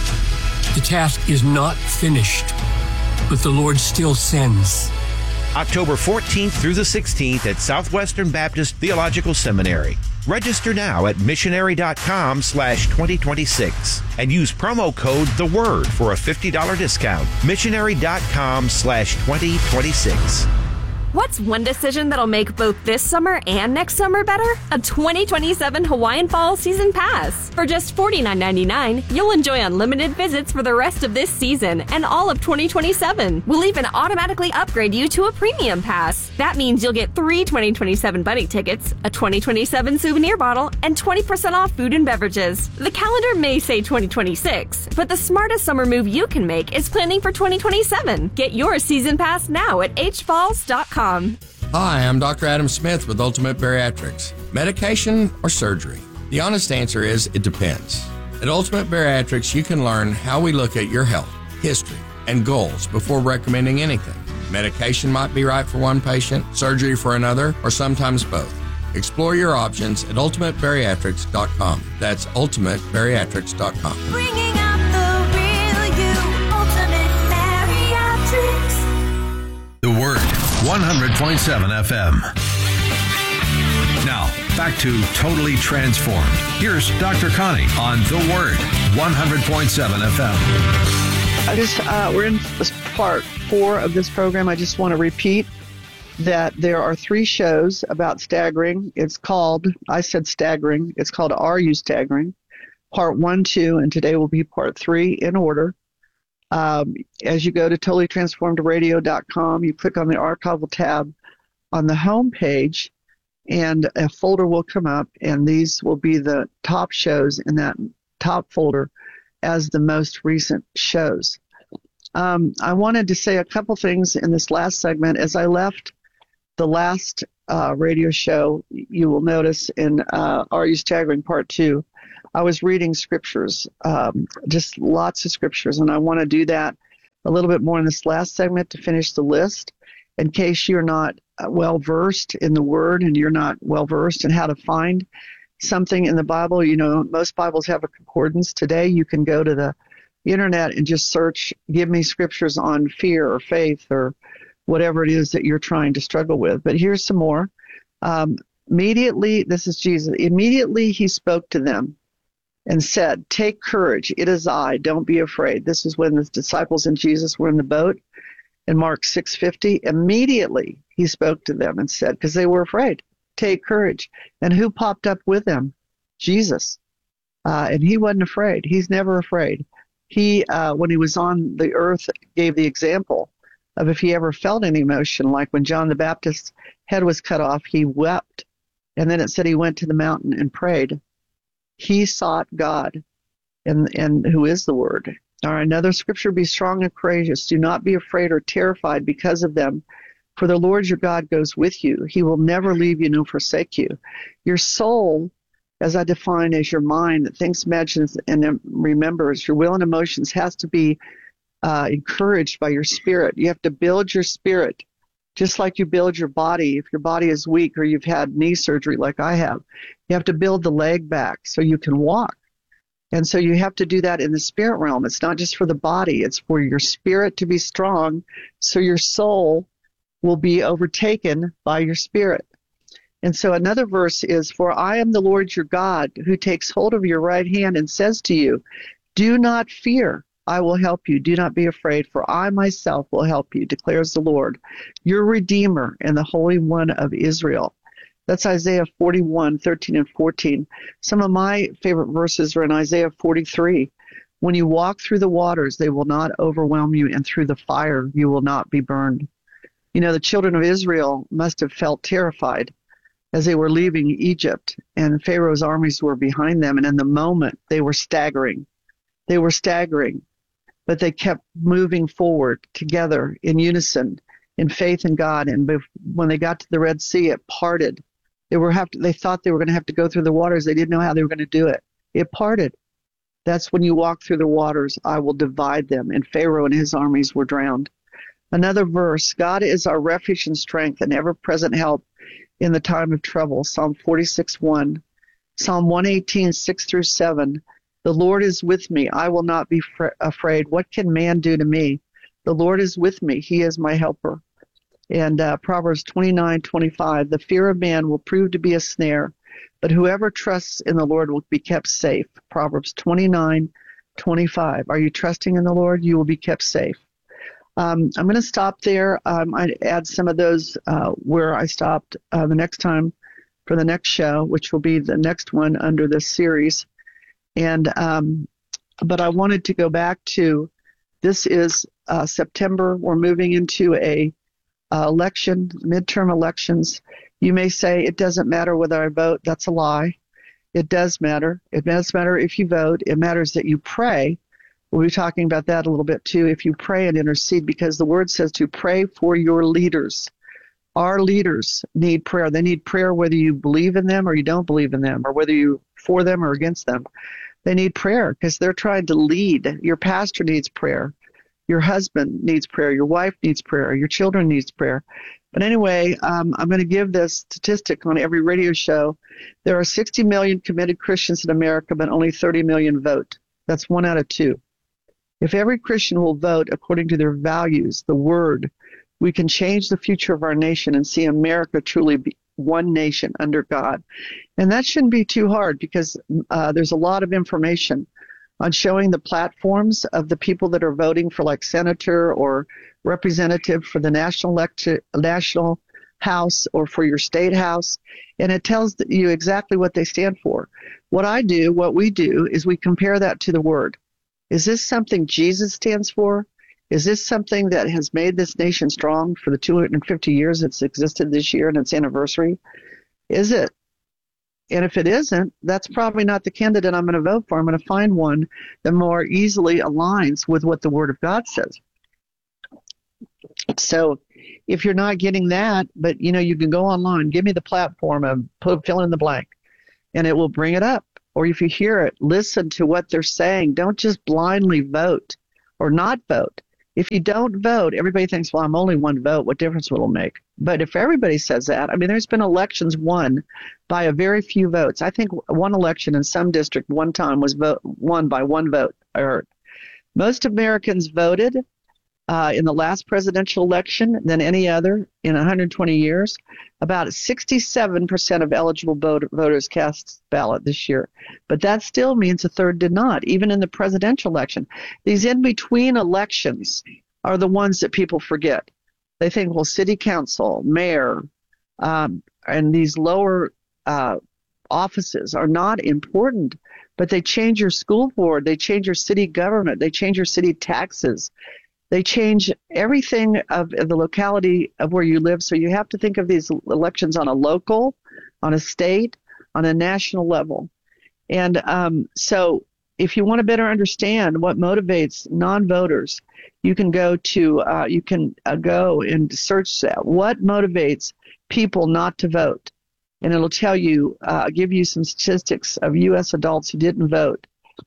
The task is not finished, but the Lord still sends. October fourteenth through the sixteenth at Southwestern Baptist Theological Seminary. Register now at missionary.com slash 2026 and use promo code The Word for a fifty dollars discount. Missionary.com slash 2026. What's one decision that'll make both this summer and next summer better? A twenty twenty-seven Hawaiian Fall Season Pass. For just forty-nine ninety-nine, you'll enjoy unlimited visits for the rest of this season and all of twenty twenty-seven. We'll even automatically upgrade you to a premium pass. That means you'll get three twenty twenty-seven bunny tickets, a twenty twenty-seven souvenir bottle, and twenty percent off food and beverages. The calendar may say twenty twenty-six, but the smartest summer move you can make is planning for twenty twenty-seven. Get your season pass now at h falls dot com. Hi, I'm Doctor Adam Smith with Ultimate Bariatrics. Medication or surgery? The honest answer is it depends. At Ultimate Bariatrics, you can learn how we look at your health, history, and goals before recommending anything. Medication might be right for one patient, surgery for another, or sometimes both. Explore your options at ultimate bariatrics dot com. That's ultimate bariatrics dot com. Bringing out the real you, Ultimate Bariatrics. The Word, one hundred point seven F M. Now, back to Totally Transformed. Here's Doctor Connie on The Word, one hundred point seven F M. I just, uh, we're in this part four of this program. I just want to repeat that there are three shows about staggering. It's called, I said staggering, it's called Are You Staggering? Part one, two, and today will be part three in order. Um, as you go to totally transformed radio dot com, you click on the archival tab on the home page, and a folder will come up, and these will be the top shows in that top folder as the most recent shows. Um, I wanted to say a couple things in this last segment. As I left the last uh, radio show, you will notice in uh, Are You Staggering Part two, I was reading scriptures, um, just lots of scriptures, and I want to do that a little bit more in this last segment to finish the list, in case you're not well-versed in the Word and you're not well-versed in how to find something in the Bible. You know, most Bibles have a concordance. Today you can go to the internet and just search, give me scriptures on fear or faith or whatever it is that you're trying to struggle with. But here's some more. Um, immediately, this is Jesus, immediately he spoke to them and said, take courage, it is I, don't be afraid. This is when the disciples and Jesus were in the boat in Mark six fifty. Immediately he spoke to them and said, because they were afraid, take courage. And who popped up with them? Jesus. Uh, and he wasn't afraid. He's never afraid. He, uh, when he was on the earth, gave the example of if he ever felt any emotion, like when John the Baptist's head was cut off, he wept. And then it said he went to the mountain and prayed. He sought God, and, and who is the Word. All right, another scripture, be strong and courageous. Do not be afraid or terrified because of them. For the Lord your God goes with you. He will never leave you nor forsake you. Your soul, as I define as your mind that thinks, imagines, and remembers, your will and emotions has to be uh, encouraged by your spirit. You have to build your spirit, just like you build your body. If your body is weak or you've had knee surgery like I have, you have to build the leg back so you can walk. And so you have to do that in the spirit realm. It's not just for the body. It's for your spirit to be strong so your soul will be overtaken by your spirit. And so another verse is, for I am the Lord your God who takes hold of your right hand and says to you, do not fear, I will help you. Do not be afraid, for I myself will help you, declares the Lord, your Redeemer and the Holy One of Israel. That's Isaiah forty-one, thirteen and fourteen. Some of my favorite verses are in Isaiah forty-three. When you walk through the waters, they will not overwhelm you, and through the fire you will not be burned. You know, the children of Israel must have felt terrified as they were leaving Egypt, and Pharaoh's armies were behind them, and in the moment they were staggering. They were staggering, but they kept moving forward together in unison, in faith in God, and when they got to the Red Sea, it parted. They were have to, they thought they were going to have to go through the waters. They didn't know how they were going to do it. It parted. That's when you walk through the waters, I will divide them, and Pharaoh and his armies were drowned. Another verse, God is our refuge and strength and ever-present help in the time of trouble. Psalm forty-six, one. Psalm one eighteen, six through seven. The Lord is with me. I will not be fr- afraid. What can man do to me? The Lord is with me. He is my helper. And uh, Proverbs twenty-nine, twenty-five. The fear of man will prove to be a snare, but whoever trusts in the Lord will be kept safe. Proverbs twenty-nine, twenty-five. Are you trusting in the Lord? You will be kept safe. Um, I'm going to stop there. Um, I'd add some of those uh, where I stopped uh, the next time for the next show, which will be the next one under this series. And um, but I wanted to go back to, this is uh, September. We're moving into a uh, election, midterm elections. You may say it doesn't matter whether I vote. That's a lie. It does matter. It does matter if you vote. It matters that you pray. We'll be talking about that a little bit too, if you pray and intercede, because the word says to pray for your leaders. Our leaders need prayer. They need prayer whether you believe in them or you don't believe in them, or whether you're for them or against them. They need prayer because they're trying to lead. Your pastor needs prayer. Your husband needs prayer. Your wife needs prayer. Your children needs prayer. But anyway, um, I'm going to give this statistic on every radio show. There are sixty million committed Christians in America, but only thirty million vote. That's one out of two. If every Christian will vote according to their values, the word, we can change the future of our nation and see America truly be one nation under God. And that shouldn't be too hard, because uh, there's a lot of information on showing the platforms of the people that are voting for, like senator or representative for the national elect- national house or for your state house. And it tells you exactly what they stand for. What I do, what we do, is we compare that to the word. Is this something Jesus stands for? Is this something that has made this nation strong for the two hundred fifty years it's existed this year and its anniversary? Is it? And if it isn't, that's probably not the candidate I'm going to vote for. I'm going to find one that more easily aligns with what the Word of God says. So if you're not getting that, but, you know, you can go online, give me the platform and put, fill in the blank, and it will bring it up. Or if you hear it, listen to what they're saying. Don't just blindly vote or not vote. If you don't vote, everybody thinks, well, I'm only one vote. What difference will it make? But if everybody says that, I mean, there's been elections won by a very few votes. I think one election in some district one time was vote, won by one vote. I heard. Most Americans voted uh, in the last presidential election than any other in one hundred twenty years. About sixty-seven percent of eligible vote, voters cast ballot this year. But that still means a third did not, even in the presidential election. These in-between elections are the ones that people forget. They think, well, city council, mayor, um, and these lower uh, offices are not important, but they change your school board, they change your city government, they change your city taxes. They change everything of, of the locality of where you live. So you have to think of these elections on a local, on a state, on a national level. And um, so if you want to better understand what motivates non-voters, you can go to, uh, you can uh, go and search that. What motivates people not to vote? And it'll tell you, uh, give you some statistics of U S adults who didn't vote.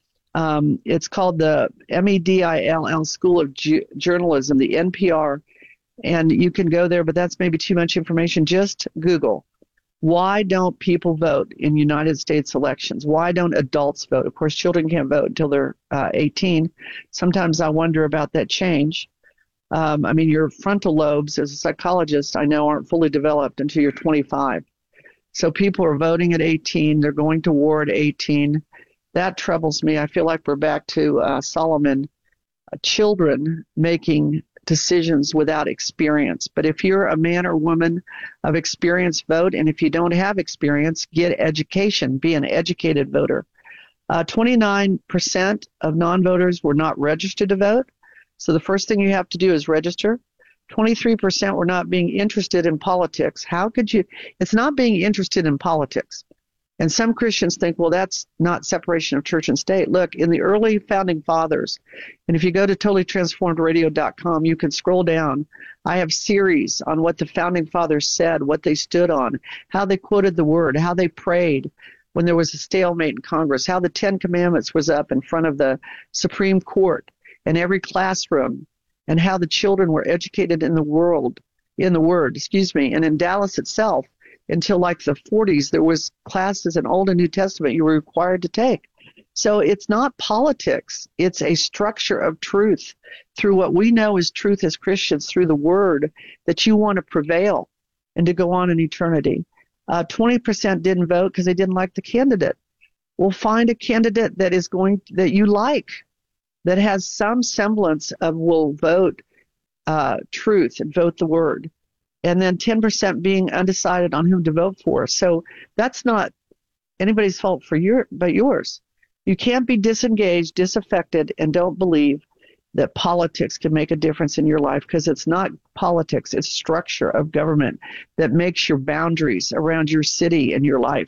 Um, it's called the M E D I L L School of Ju- Journalism, the N P R, and you can go there, but that's maybe too much information. Just Google, why don't people vote in United States elections? Why don't adults vote? Of course, children can't vote until they're uh, eighteen. Sometimes I wonder about that change. Um, I mean, your frontal lobes, as a psychologist, I know aren't fully developed until you're twenty-five. So people are voting at eighteen. They're going to war at eighteen. That troubles me. I feel like we're back to uh, Solomon, uh, children making decisions without experience. But if you're a man or woman of experience, vote. And if you don't have experience, get education. Be an educated voter. Uh, twenty-nine percent of non-voters were not registered to vote. So the first thing you have to do is register. twenty-three percent were not being interested in politics. How could you? It's not being interested in politics. And some Christians think, well, that's not separation of church and state. Look, in the early founding fathers, and if you go to totally transformed radio dot com, you can scroll down. I have series on what the founding fathers said, what they stood on, how they quoted the word, how they prayed when there was a stalemate in Congress, how the Ten Commandments was up in front of the Supreme Court in every classroom, and how the children were educated in the world, in the word, excuse me, and in Dallas itself. Until like the forties, there was classes in Old and New Testament you were required to take. So it's not politics. It's a structure of truth through what we know as truth as Christians, through the word, that you want to prevail and to go on in eternity. Uh, twenty percent didn't vote because they didn't like the candidate. Well, find a candidate that is going that you like, that has some semblance of will vote uh, truth and vote the word. And then ten percent being undecided on whom to vote for. So that's not anybody's fault for your, but yours. You can't be disengaged, disaffected, and don't believe that politics can make a difference in your life, because it's not politics. It's structure of government that makes your boundaries around your city and your life.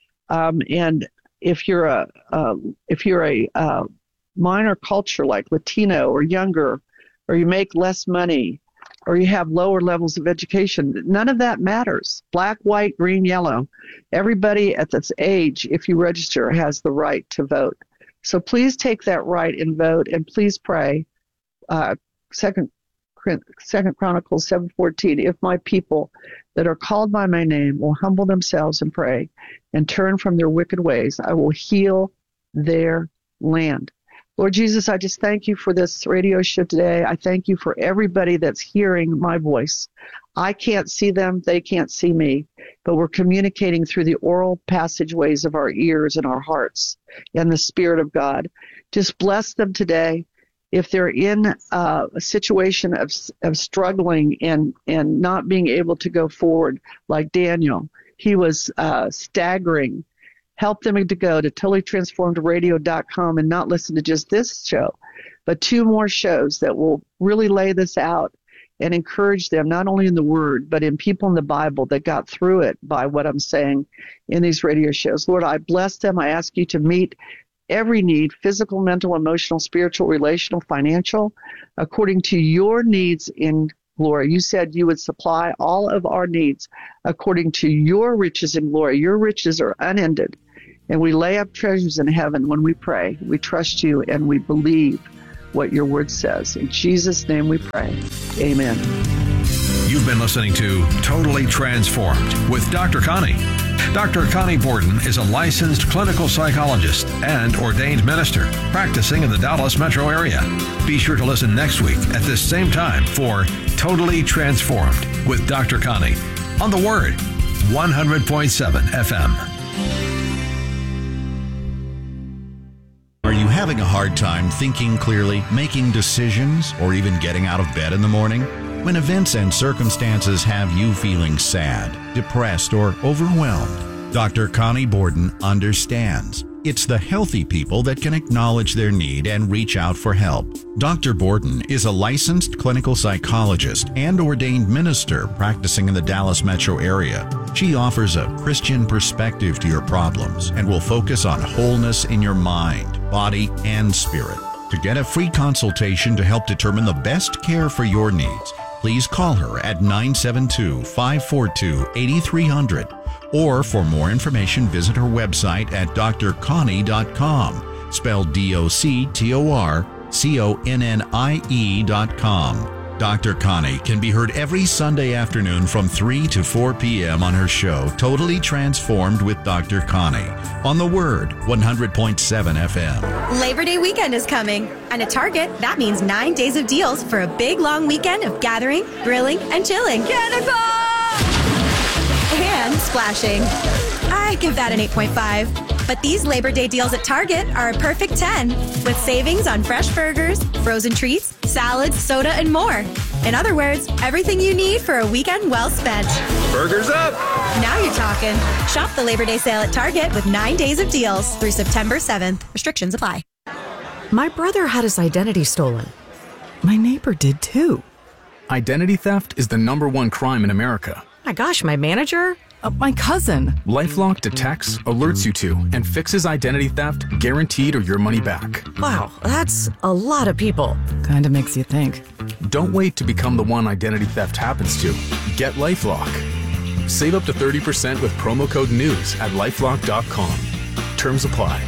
Um, and if you're a uh, if you're a uh, minor culture like Latino or younger, or you make less money, or you have lower levels of education, none of that matters. Black, white, green, yellow. Everybody at this age, if you register, has the right to vote. So please take that right and vote, and please pray. Uh, Second, Second Chronicles seven fourteen. If my people that are called by my name will humble themselves and pray and turn from their wicked ways, I will heal their land. Lord Jesus, I just thank you for this radio show today. I thank you for everybody that's hearing my voice. I can't see them, they can't see me, but we're communicating through the oral passageways of our ears and our hearts and the Spirit of God. Just bless them today. If they're in uh, a situation of of struggling and, and not being able to go forward, like Daniel, he was uh, staggering. Help them to go to totally transformed radio dot com and not listen to just this show, but two more shows that will really lay this out and encourage them, not only in the Word, but in people in the Bible that got through it by what I'm saying in these radio shows. Lord, I bless them. I ask you to meet every need, physical, mental, emotional, spiritual, relational, financial, according to your needs in glory. You said you would supply all of our needs according to your riches and glory. Your riches are unended. And we lay up treasures in heaven when we pray. We trust you and we believe what your word says. In Jesus' name we pray. Amen. You've been listening to Totally Transformed with Doctor Connie. Doctor Connie Borden is a licensed clinical psychologist and ordained minister practicing in the Dallas metro area. Be sure to listen next week at this same time for Totally Transformed with Doctor Connie on The Word, one hundred point seven F M. Are you having a hard time thinking clearly, making decisions, or even getting out of bed in the morning? When events and circumstances have you feeling sad, depressed, or overwhelmed, Doctor Connie Borden understands. It's the healthy people that can acknowledge their need and reach out for help. Doctor Borden is a licensed clinical psychologist and ordained minister practicing in the Dallas metro area. She offers a Christian perspective to your problems and will focus on wholeness in your mind, body, and spirit. To get a free consultation to help determine the best care for your needs, please call her at nine seven two, five four two, eight three zero zero. Or for more information, visit her website at d r connie dot com, spelled D O C T O R C O N N I E dot com. Doctor Connie can be heard every Sunday afternoon from three to four p.m. on her show, Totally Transformed with Doctor Connie, on The Word, one hundred point seven F M. Labor Day weekend is coming, and at Target, that means nine days of deals for a big, long weekend of gathering, grilling, and chilling. Cannonball! And splashing. I give that an eight point five. But these Labor Day deals at Target are a perfect ten, with savings on fresh burgers, frozen treats, salads, soda, and more. In other words, everything you need for a weekend well spent. Burgers up! Now you're talking. Shop the Labor Day sale at Target with nine days of deals through September seventh. Restrictions apply. My brother had his identity stolen. My neighbor did too. Identity theft is the number one crime in America. My gosh, my manager? Uh, my cousin. LifeLock detects, alerts you to, and fixes identity theft, guaranteed or your money back. Wow, that's a lot of people. Kinda makes you think. Don't wait to become the one identity theft happens to. Get LifeLock. Save up to thirty percent with promo code NEWS at lifelock dot com. Terms apply.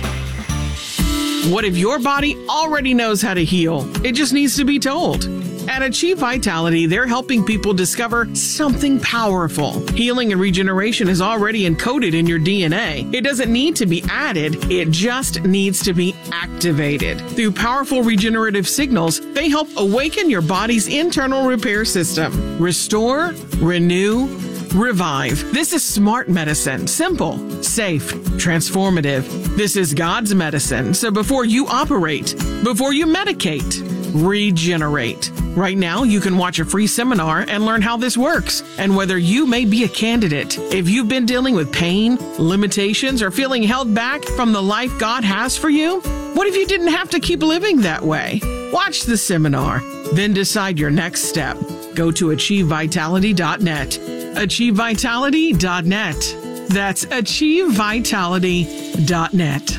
What if your body already knows how to heal? It just needs to be told. At Achieve Vitality, they're helping people discover something powerful. Healing and regeneration is already encoded in your D N A. It doesn't need to be added, it just needs to be activated. Through powerful regenerative signals, they help awaken your body's internal repair system. Restore, renew, revive. This is smart medicine. Simple, safe, transformative. This is God's medicine. So before you operate, before you medicate, regenerate. Right now, you can watch a free seminar and learn how this works and whether you may be a candidate. If you've been dealing with pain, limitations, or feeling held back from the life God has for you, what if you didn't have to keep living that way? Watch the seminar, then decide your next step. Go to achieve vitality dot net. achieve vitality dot net. That's achieve vitality dot net.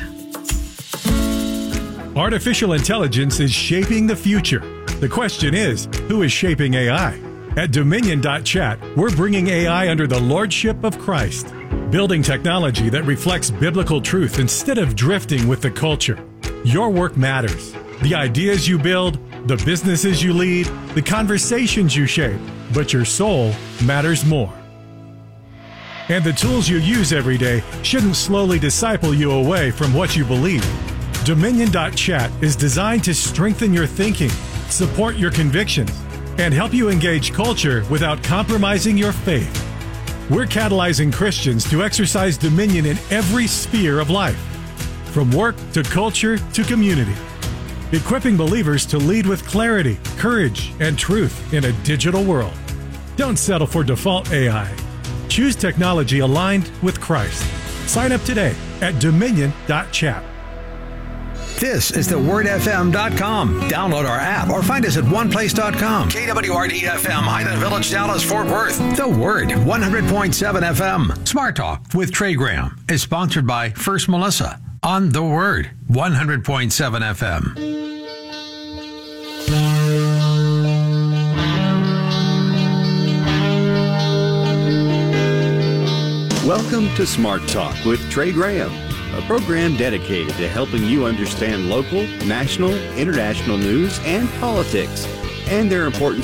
Artificial intelligence is shaping the future. The question is, who is shaping A I? At Dominion dot chat, we're bringing A I under the lordship of Christ, building technology that reflects biblical truth instead of drifting with the culture. Your work matters. The ideas you build, the businesses you lead, the conversations you shape, but your soul matters more. And the tools you use every day shouldn't slowly disciple you away from what you believe. Dominion dot chat is designed to strengthen your thinking, support your convictions, and help you engage culture without compromising your faith. We're catalyzing Christians to exercise dominion in every sphere of life, from work to culture to community, equipping believers to lead with clarity, courage, and truth in a digital world. Don't settle for default A I. Choose technology aligned with Christ. Sign up today at Dominion dot chat. This is the word f m dot com. Download our app or find us at one place dot com. K W R D F M, Highland Village, Dallas, Fort Worth. The Word, one hundred point seven F M. Smart Talk with Trey Graham is sponsored by First Melissa on The Word, one hundred point seven F M. Welcome to Smart Talk with Trey Graham, a program dedicated to helping you understand local, national, international news and politics and their importance